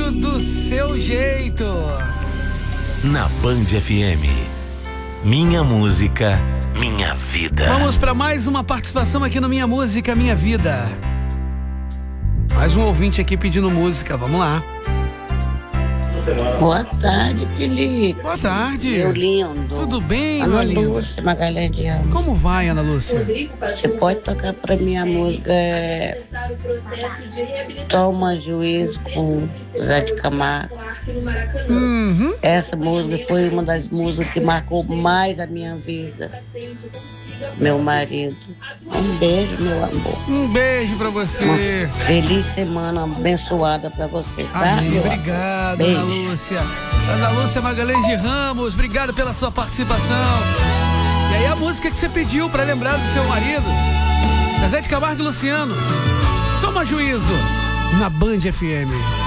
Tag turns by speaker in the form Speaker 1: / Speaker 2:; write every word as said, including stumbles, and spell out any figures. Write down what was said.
Speaker 1: rádio do seu jeito.
Speaker 2: Na Band F M. Minha música, minha vida.
Speaker 1: Vamos para mais uma participação aqui no Minha Música, Minha Vida. Mais um ouvinte aqui pedindo música, vamos lá.
Speaker 3: Boa tarde, Felipe.
Speaker 1: Boa tarde.
Speaker 3: Meu lindo.
Speaker 1: Tudo bem,
Speaker 3: Ana
Speaker 1: meu lindo?
Speaker 3: Lúcia Magalhães de Ramos.
Speaker 1: Como vai, Ana Lúcia?
Speaker 3: Você pode tocar pra mim a música é... Toma Juízo com Zé de Camargo.
Speaker 1: Uhum.
Speaker 3: Essa música foi uma das músicas que marcou mais a minha vida. Meu marido. Um beijo, meu amor.
Speaker 1: Um beijo pra você.
Speaker 3: Uma feliz semana abençoada pra você, tá?
Speaker 1: Amém.
Speaker 3: meu
Speaker 1: Obrigado,
Speaker 3: beijo.
Speaker 1: Ana Lúcia. Ana Lúcia Magalhães de Ramos, obrigado pela sua participação. E aí a música que você pediu pra lembrar do seu marido, Zé de Camargo e Luciano. Toma Juízo, na Band F M.